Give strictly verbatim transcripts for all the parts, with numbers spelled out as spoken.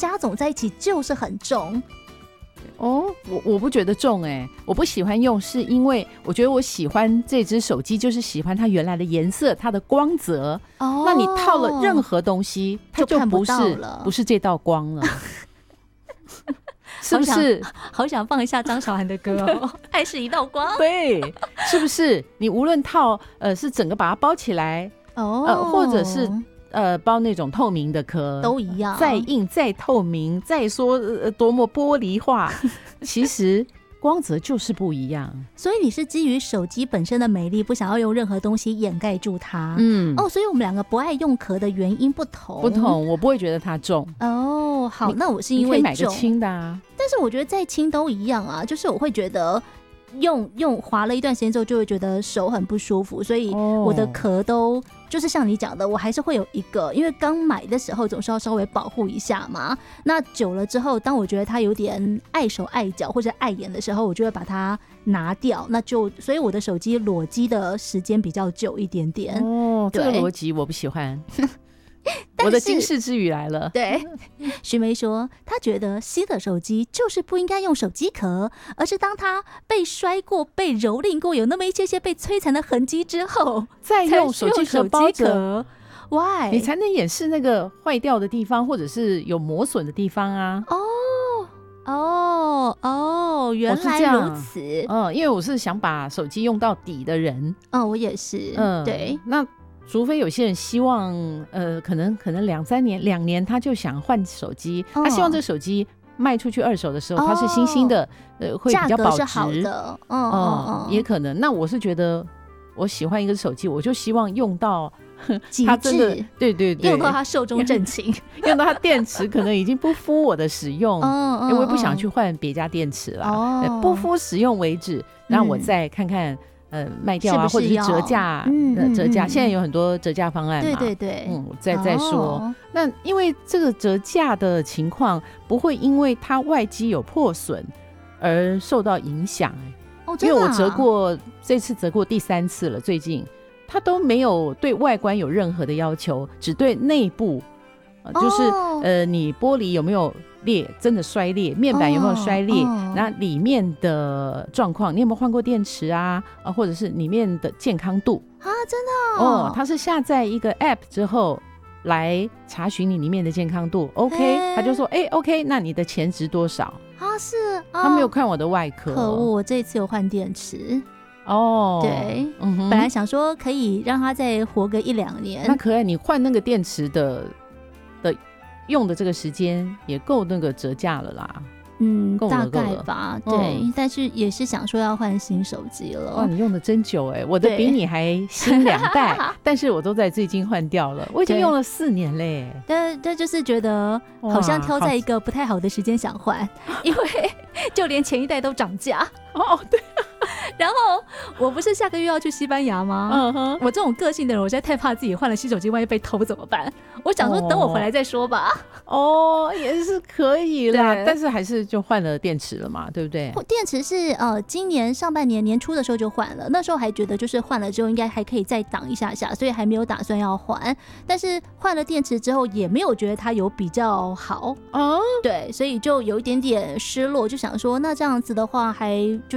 加总在一起就是很重。 哦，我我不觉得重哎、欸，我不喜欢用，是因为我觉得我喜欢这只手机，就是喜欢它原来的颜色，它的光泽。哦，那你套了任何东西，它就不是不是这道光了，是不是？ 好想, 好想放一下张韶涵的歌哦，爱是一道光。 对，是不是？你无论套呃是整个把它包起来，哦，呃，或者是。呃，包那种透明的壳都一样， 再硬再透明，再说、呃、多么玻璃化，其实光泽就是不一样。 所以你是基于手机本身的美丽，不想要用任何东西掩盖住它。嗯，哦，所以我们两个不爱用壳的原因不同。 不同，我不会觉得它重。 哦，好，那我是因为重， 你可以买个轻的啊。 但是我觉得再轻都一样啊，就是我会觉得。用用滑了一段时间之后，就会觉得手很不舒服，所以我的壳都、oh. 就是像你讲的，我还是会有一个，因为刚买的时候总是要稍微保护一下嘛。那久了之后，当我觉得它有点碍手碍脚或者碍眼的时候，我就会把它拿掉。那就所以我的手机裸机的时间比较久一点点。 哦、oh, ，这个逻辑我不喜欢。我的惊世之语来了。 对，徐梅说，她觉得新的手机就是不应该用手机壳，而是当它被摔过、被蹂躏过，有那么一些些被摧残的痕迹之后， 再用手机壳包着 ，Why？ 你才能掩饰那个坏掉的地方，或者是有磨损的地方啊。 哦哦哦，原来如此。 嗯，因为我是想把手机用到底的人。 嗯，我也是。嗯，对。 那除非有些人希望，呃，可能可能两三年、两年他就想换手机、哦，他希望这个手机卖出去二手的时候，它、哦、是新兴的，呃，会比较保值， 价格是好的，嗯嗯嗯，也可能。那我是觉得，我喜欢一个手机，我就希望用到它真的，对对对， 用到它寿终正寝， 用到它电池可能已经不敷我的使用，嗯嗯，因为不想去换别家电池啦，哦、不敷使用为止，让我再看看。呃，卖掉啊，是是或者是折价，嗯呃、折价、嗯嗯，现在有很多折价方案嘛， 对对对， 嗯，再再说、哦。那因为这个折价的情况不会因为它外机有破损而受到影响、欸， 哦， 因为我折过，这次折过第三次了，最近它都没有对外观有任何的要求，只对内部，呃、就是、哦、呃，你玻璃有没有裂，真的摔裂，面板有没有摔裂，然后、哦、里面的状况，你有没有换过电池啊？啊，或者是里面的健康度啊？真的 哦, 哦，它是下载一个 app 之后来查询你里面的健康度 ，OK， 他就说，哎 ，OK， 那你的钱值多少啊？是， 他没有看我的外壳， 可恶，我这一次有换电池。 哦， 对、嗯，本来想说可以让它再活个一两年， 那可爱，你换那个电池的的。用的这个时间也够那个折价了啦， 嗯，大概吧，对、嗯，但是也是想说要换新手机了。 哇，你用的真久哎、欸，我的比你还新两代，但是我都在最近换掉了，我已经用了四年嘞、欸。 但但就是觉得好像挑在一个不太好的时间想换，因为就连前一代都涨价。 哦，对。 然后我不是下个月要去西班牙吗？嗯哼，我这种个性的人，我实在太怕自己换了新手机，万一被偷怎么办？我想说等我回来再说吧。 哦，也是可以啦，但是还是就换了电池了嘛，对不对？ 电池是呃今年上半年年初的时候就换了，那时候还觉得就是换了之后应该还可以再挡一下下，所以还没有打算要换。但是换了电池之后也没有觉得它有比较好哦，对，所以就有一点点失落，就想说那这样子的话还就是。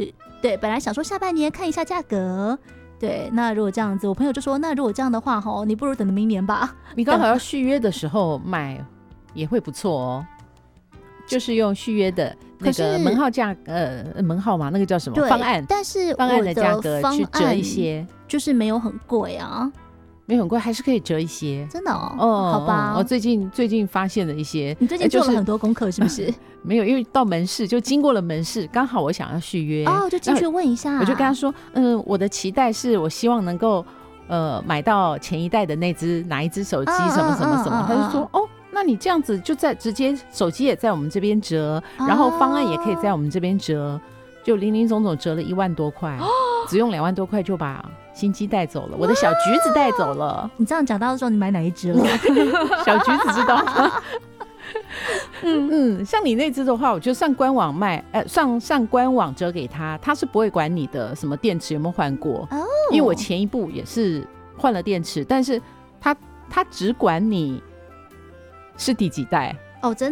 对，本来想说下半年看一下价格，对，那如果这样子，我朋友就说，那如果这样的话，吼，你不如等到明年吧。 你刚好要续约的时候买也会不错哦，就是用续约的那个门号价，呃，门号嘛，那个叫什么方案？ 但是方案的价格去折一些， 就是没有很贵啊。 没有很贵，还是可以折一些， 真的哦。哦，好吧。 我最近最近发现了一些， 你最近做了很多功课是不是？呃就是、 没有，因为到门市就经过了门市，刚好我想要续约， 哦，就进去问一下。 我就跟他说，嗯，我的期待是我希望能够呃买到前一代的那只哪一只手机、嗯、什么什么什么，嗯嗯嗯、他就说哦。那你这样子就在直接手机也在我们这边折、哦，然后方案也可以在我们这边折，就零零总总折了一万多块、哦，只用两万多块就把新机带走了，我的小橘子带走了。 你这样讲到的时候，你买哪一只了？ 小橘子知道吗？嗯嗯，像你那只的话，我就上官网卖，呃，上上官网折给他，他是不会管你的什么电池有没有换过，哦，因为我前一部也是换了电池，但是他他只管你是第几代哦，真的。